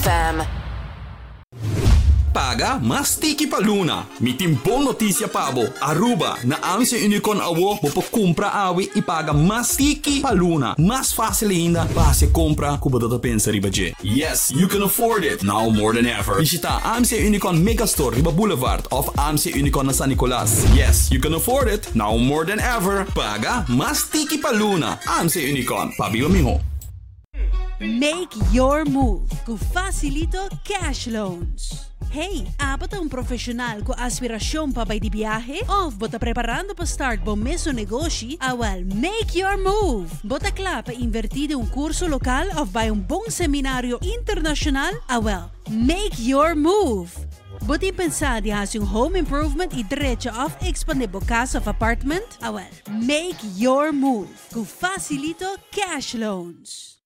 FM. Paga mas tiki paluna. Mi timpong notisya pabo. Aruba na ang si Unicorn awo kumpra awi ipaga mas tiki paluna. Mas fácil ainda para se compra kubadata pensa riba je. Yes, you can afford it now more than ever. Visita AMC Unicorn Megastore Riba Boulevard of AMC Unicorn na San Nicolas. Yes, you can afford it now more than ever. Paga mas tiki paluna. AMC Unicorn. Pabilo miho. Make your move com Facilito Cash Loans. Hey, apat ang profesional ko aspirasyon pa ba di biyahe? O bota preparando pa start bom meso negosyo? Awal, make your move! Bota kla pa invertide un kurso lokal o ba un bong seminaryo internasyonal? Awal, make your move! Buti pensar has yung home improvement i diretso of expandable casa of apartment? Awal, make your move com Facilito Cash Loans.